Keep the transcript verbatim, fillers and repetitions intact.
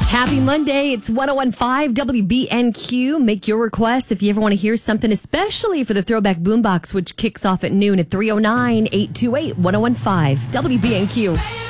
Happy Monday. It's ten fifteen W B N Q. Make your requests if you ever want to hear something, especially for the Throwback Boombox, which kicks off at noon at three oh nine, eight two eight, ten fifteen W B N Q.